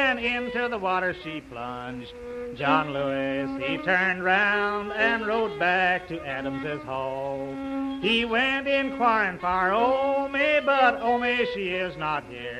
and into the water she plunged. John Lewis, he turned round and rode back to Adams's hall. He went inquiring for Omi, but Omi, she is not here.